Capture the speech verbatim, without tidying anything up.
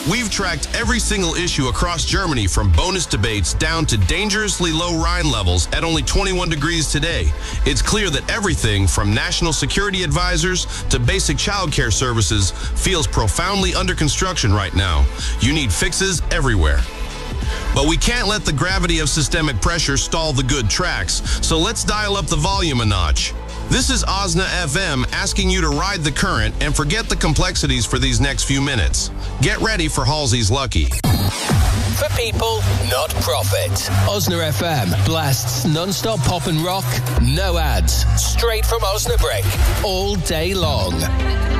We've tracked every single issue across Germany, from bonus debates down to dangerously low Rhine levels at only twenty-one degrees today. It's clear that everything from national security advisors to basic childcare services feels profoundly under construction right now. You need fixes everywhere. But we can't let the gravity of systemic pressure stall the good tracks, so let's dial up the volume a notch. This is Osna F M asking you to ride the current and forget the complexities for these next few minutes. Get ready for Halsey's Lucky. For people, not profit. Osna F M blasts non-stop pop and rock, no ads, straight from Osnabrück, all day long.